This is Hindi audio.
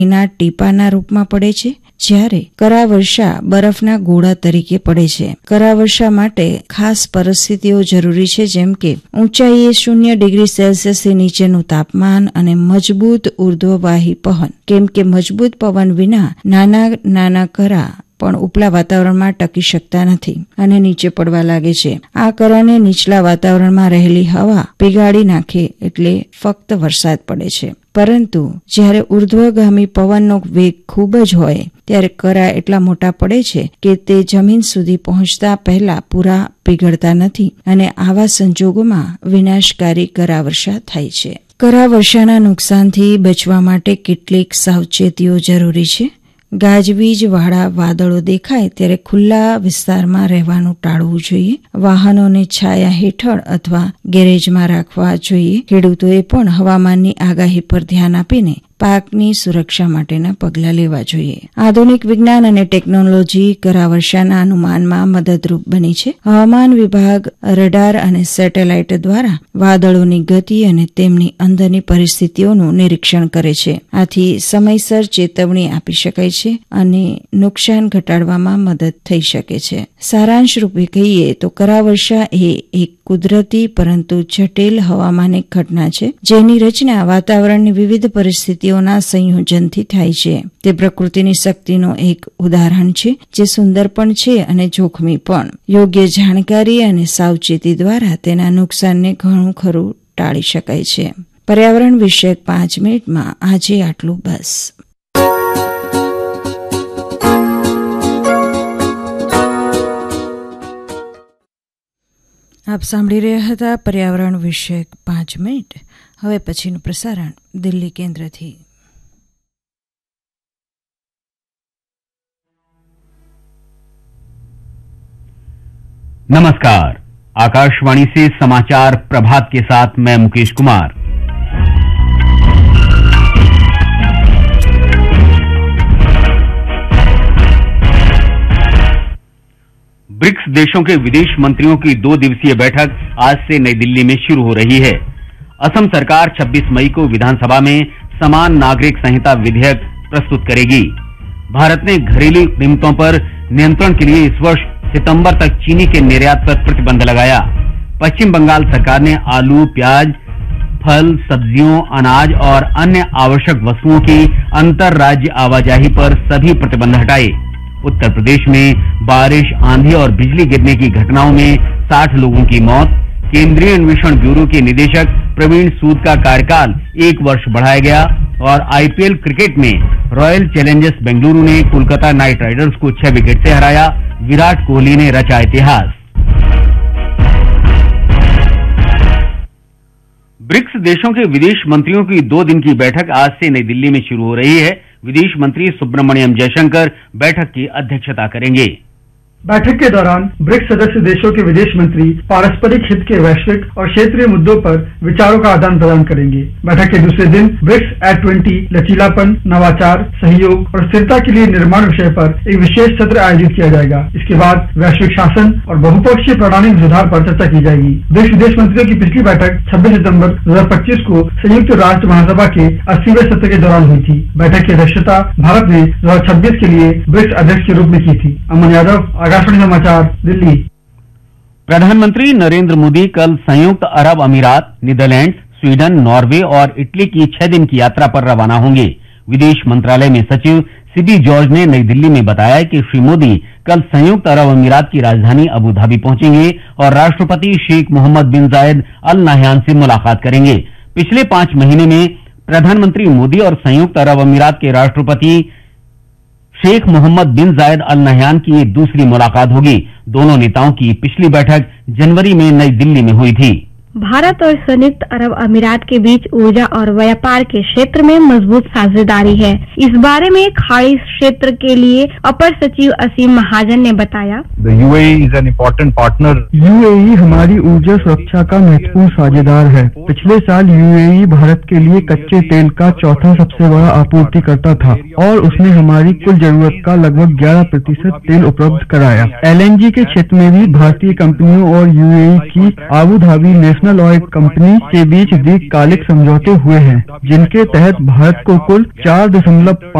ના ટીપાના રૂપમાં પડે છે, જ્યારે કરાવર્ષા બરફના ગોળા તરીકે પડે છે. કરાવર્ષા માટે ખાસ પરિસ્થિતિઓ જરૂરી છે, જેમ કે ઊંચાઈએ 0 ડિગ્રી સેલ્સિયસથી નીચેનું તાપમાન અને મજબૂત ઉર્ધ્વવાહી પવન, કેમ કે મજબૂત પવન વિના નાના કરા પણ ઉપલા વાતાવરણમાં ટકી શકતા નથી અને નીચે પડવા લાગે છે. આ કરાને નીચલા વાતાવરણમાં રહેલી હવા પીગાળી નાખે એટલે ફક્ત વરસાદ પડે છે. પરંતુ જ્યારે ઉર્ધ્વગામી પવનનો વેગ ખૂબ જ હોય ત્યારે કરા એટલા મોટા પડે છે કે તે જમીન સુધી પહોંચતા પહેલા પૂરા પીગળતા નથી અને આવા સંજોગોમાં વિનાશકારી કરાવર્ષા થાય છે. કરાવર્ષાના નુકસાનથી બચવા માટે કેટલીક સાવચેતીઓ જરૂરી છે. ગાજવીજવાળા વાદળો દેખાય ત્યારે ખુલ્લા વિસ્તારમાં રહેવાનું ટાળવું જોઈએ. વાહનોને છાયા હેઠળ અથવા ગેરેજમાં રાખવા જોઈએ. ખેડૂતોએ પણ હવામાનની આગાહી પર ધ્યાન આપીને પાકની સુરક્ષા માટેના પગલાં લેવા જોઈએ. આધુનિક વિજ્ઞાન અને ટેકનોલોજી કરાવર્ષાના અનુમાનમાં મદદરૂપ બની છે. હવામાન વિભાગ રડાર અને સેટેલાઇટ દ્વારા વાદળોની ગતિ અને તેમની અંદરની પરિસ્થિતિઓનું નિરીક્ષણ કરે છે. આથી સમયસર ચેતવણી આપી શકાય છે અને નુકસાન ઘટાડવામાં મદદ થઈ શકે છે. સારાંશ રૂપે કહીએ તો કરાવર્ષા એ એક કુદરતી પરંતુ જટિલ હવામાનિક ઘટના છે, જેની રચના વાતાવરણની વિવિધ પરિસ્થિતિઓના સંયોજનથી થાય છે. તે પ્રકૃતિની શક્તિનો એક ઉદાહરણ છે, જે સુંદર પણ છે અને જોખમી પણ. યોગ્ય જાણકારી અને સાવચેતી દ્વારા તેના નુકસાનને ઘણું ખરું ટાળી શકાય છે. પર્યાવરણ વિષયક 5 મિનિટમાં આજે આટલું બસ. આપ સાંભળી રહ્યા હતા પર્યાવરણ વિષયક 5 મિનિટ. હવે પછીનું પ્રસારણ દિલ્હી કેન્દ્રથી. नमस्कार, आकाशवाणी से समाचार प्रभात के साथ मैं मुकेश कुमार. ब्रिक्स देशों के विदेश मंत्रियों की 2 दिवसीय बैठक आज से नई दिल्ली में शुरू हो रही है. असम सरकार 26 मई को विधानसभा में समान नागरिक संहिता विधेयक प्रस्तुत करेगी. भारत ने घरेलू कीमतों पर नियंत्रण के लिए इस वर्ष सितंबर तक चीनी के निर्यात पर प्रतिबंध लगाया. पश्चिम बंगाल सरकार ने आलू, प्याज, फल, सब्जियों, अनाज और अन्य आवश्यक वस्तुओं की अंतर राज्य आवाजाही पर सभी प्रतिबंध हटाए. उत्तर प्रदेश में बारिश, आंधी और बिजली गिरने की घटनाओं में 60 लोगों की मौत. केंद्रीय अन्वेषण ब्यूरो के निदेशक प्रवीण सूद का कार्यकाल 1 वर्ष बढ़ाया गया. और आईपीएल क्रिकेट में रॉयल चैलेंजर्स बेंगलुरु ने कोलकाता नाइट राइडर्स को 6 विकेट से हराया. विराट कोहली ने रचा इतिहास. ब्रिक्स देशों के विदेश मंत्रियों की 2 दिन की बैठक आज से नई दिल्ली में शुरू हो रही है. विदेश मंत्री सुब्रमण्यम जयशंकर बैठक की अध्यक्षता करेंगे. बैठक के दौरान ब्रिक्स सदस्य देशों के विदेश मंत्री पारस्परिक हित के वैश्विक और क्षेत्रीय मुद्दों पर विचारों का आदान प्रदान करेंगे. बैठक के दूसरे दिन ब्रिक्स @20 लचीलापन, नवाचार, सहयोग और स्थिरता के लिए निर्माण विषय पर एक विशेष सत्र आयोजित किया जाएगा. इसके बाद वैश्विक शासन और बहुपक्षीय प्रणाली में सुधार पर चर्चा की जाएगी. ब्रिक्स विदेश मंत्रियों की पिछली बैठक 26 सितंबर 2025 को संयुक्त राष्ट्र महासभा के 80वें सत्र के दौरान हुई थी. बैठक की अध्यक्षता भारत ने 2026 के लिए ब्रिक्स अध्यक्ष के रूप में की थी. अमन यादव, आकाशवाणी समाचार, दिल्ली. प्रधानमंत्री नरेंद्र मोदी कल संयुक्त अरब अमीरात, नीदरलैंड्स, स्वीडन, नॉर्वे और इटली की 6 दिन की यात्रा पर रवाना होंगे. विदेश मंत्रालय में सचिव सीबी जॉर्ज ने नई दिल्ली में बताया कि श्री मोदी कल संयुक्त अरब अमीरात की राजधानी अबू धाबी पहुंचेंगे और राष्ट्रपति शेख मोहम्मद बिन जायद अल नाह्यान से मुलाकात करेंगे. पिछले 5 महीने में प्रधानमंत्री मोदी और संयुक्त अरब अमीरात के राष्ट्रपति शेख मोहम्मद बिन जायद अल नाह्यान की ये दूसरी मुलाकात होगी. दोनों नेताओं की पिछली बैठक जनवरी में नई दिल्ली में हुई थी. भारत और संयुक्त अरब अमीरात के बीच ऊर्जा और व्यापार के क्षेत्र में मजबूत साझेदारी है. इस बारे में खाड़ी क्षेत्र के लिए अपर सचिव असीम महाजन ने बताया, The UAE is an important partner. UAE हमारी ऊर्जा सुरक्षा का महत्वपूर्ण साझेदार है. पिछले साल यूएई भारत के लिए कच्चे तेल का चौथा सबसे बड़ा आपूर्तिकर्ता था और उसने हमारी कुल जरूरत का लगभग 11% तेल उपलब्ध कराया. LNG के क्षेत्र में भी भारतीय कंपनियों और यूएई की Abu Dhabi national national oil company के बीच दीर्घकालिक समझौते हुए हैं, जिनके तहत भारत को कुल 4.5